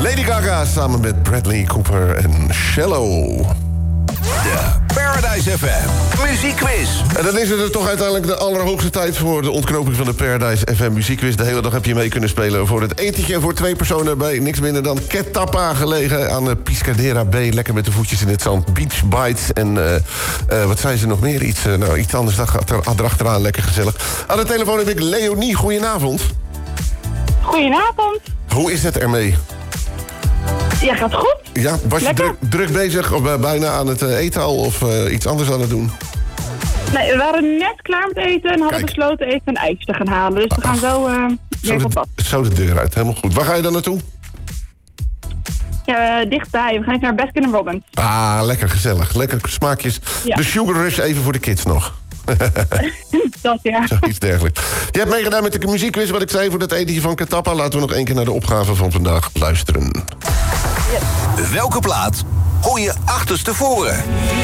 Lady Gaga samen met Bradley Cooper en Shallow. De Paradise FM Muziekquiz. En dan is het er toch uiteindelijk de allerhoogste tijd voor de ontknoping van de Paradise FM Muziekquiz. De hele dag heb je mee kunnen spelen voor het etentje voor 2 personen bij niks minder dan Ketappa, gelegen aan Piscadera Bay. Lekker met de voetjes in het zand. Beach Bites en wat zei ze nog meer? Iets anders erachteraan, lekker gezellig. Aan de telefoon heb ik Leonie. Goedenavond. Goedenavond. Hoe is het ermee? Ja, gaat goed. Ja, was lekker. je druk bezig of bijna aan het eten al of iets anders aan het doen? Nee, we waren net klaar met eten en hadden besloten even een ijsje te gaan halen. Dus we gaan zo weer van pad. Zo de deur uit, helemaal goed. Waar ga je dan naartoe? Ja, dichtbij. We gaan even naar Baskin Robbins. Ah, lekker gezellig. Lekker smaakjes. Ja. De Sugar Rush even voor de kids nog. Dat ja. Zoiets dergelijks. Je hebt meegedaan met de muziekquiz, wat ik zei, voor dat etentje van Ketappa. Laten we nog 1 keer naar de opgave van vandaag luisteren. Welke plaat hoor je achterstevoren?